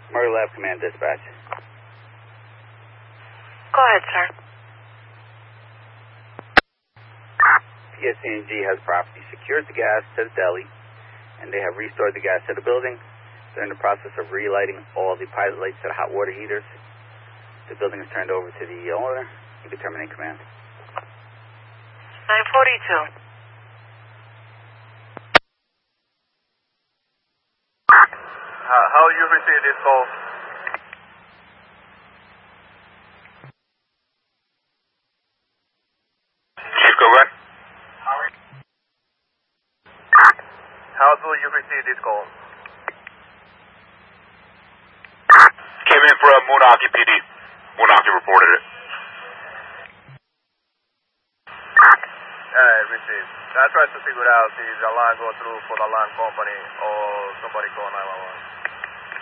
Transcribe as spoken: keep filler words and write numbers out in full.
Murray Lab Command Dispatch. Go ahead, sir. P S C G has properly secured the gas to the deli, and they have restored the gas to the building. They're in the process of relighting all the pilot lights to the hot water heaters. The building is turned over to the owner. You can terminate command. nine forty-two. Uh, how you receive this call? Chief, go ahead. How do you receive this call? Came in from Moonachie P D. Moonachie reported it. Uh, received. I tried to figure out if the alarm go through for the alarm company or somebody call nine one one.